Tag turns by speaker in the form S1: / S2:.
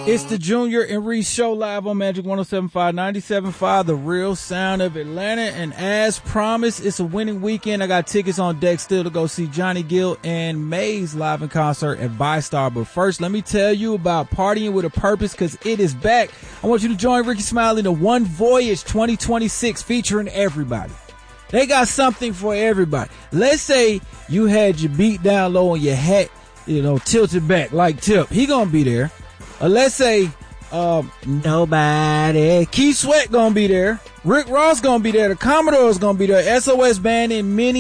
S1: It's the Junior and Reese Show live on Magic 107.5, 97.5, the real sound of Atlanta. And as promised, it's a winning weekend. I got tickets on deck still to go see Johnny Gill and Maze live in concert at ViStar. But first, let me tell you about Partying with a Purpose, because it is back. I want you to join Ricky Smiley in the One Voyage 2026 featuring everybody. They got something for everybody. Let's say you had your beat down low and your hat, tilted back like Tip. He gonna be there. Let's say nobody. Keith Sweat gonna be there. Rick Ross gonna be there. The Commodore's gonna be there. SOS Band and many